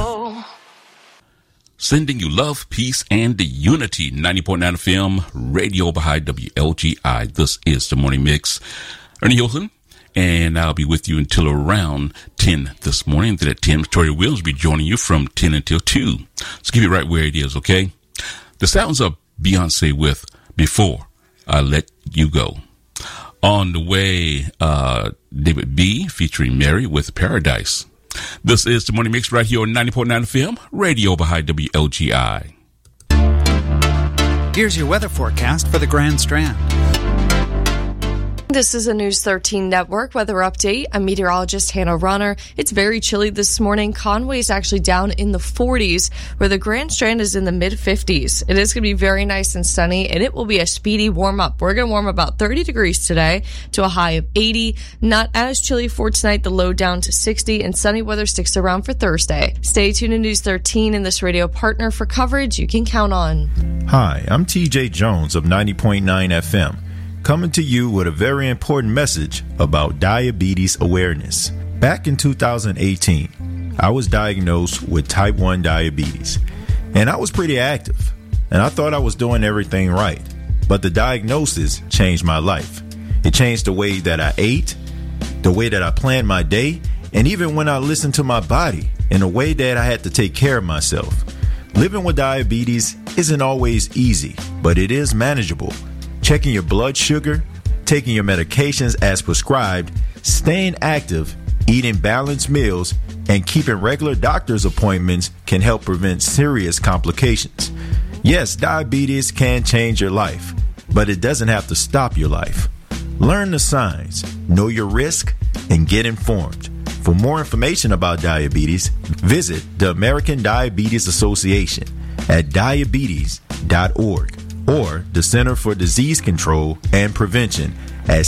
radio. Sending you love, peace, and unity. 90.9 FM, Radio Baha'i WLGI. This is the Morning Mix. Ernie Hilton, and I'll be with you until around 10 this morning. Then at 10, Victoria Williams will be joining you from 10 until 2. So keep it right where it is, okay? The sounds of Beyonce with Before I Let You Go. On the way, David B. featuring Mary with Paradise. This is the Morning Mix right here on 90.9 FM, Radio Baha'i WLGI. Here's your weather forecast for the Grand Strand. This is a News 13 Network weather update. I'm meteorologist Hannah Runner. It's very chilly this morning. Conway is actually down in the 40s, where the Grand Strand is in the mid-50s. It is going to be very nice and sunny, and it will be a speedy warm-up. We're going to warm about 30 degrees today to a high of 80. Not as chilly for tonight, the low down to 60, and sunny weather sticks around for Thursday. Stay tuned to News 13 and this radio partner for coverage you can count on. Hi, I'm TJ Jones of 90.9 FM. Coming to you with a very important message about diabetes awareness. Back in 2018, I was diagnosed with type 1 diabetes, and I was pretty active, and I thought I was doing everything right. But the diagnosis changed my life. It changed the way that I ate, the way that I planned my day, and even when I listened to my body in a way that I had to take care of myself. Living with diabetes isn't always easy, but it is manageable. Checking your blood sugar, taking your medications as prescribed, staying active, eating balanced meals, and keeping regular doctor's appointments can help prevent serious complications. Yes, diabetes can change your life, but it doesn't have to stop your life. Learn the signs, know your risk, and get informed. For more information about diabetes, visit the American Diabetes Association at diabetes.org. or the Center for Disease Control and Prevention at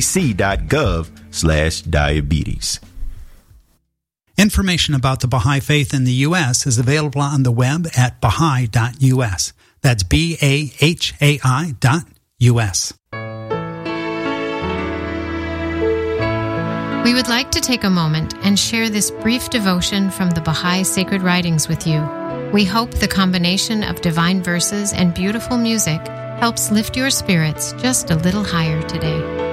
cdc.gov/diabetes. Information about the Baha'i Faith in the U.S. is available on the web at baha'i.us. That's BAHAI.us. We would like to take a moment and share this brief devotion from the Baha'i Sacred Writings with you. We hope the combination of divine verses and beautiful music helps lift your spirits just a little higher today.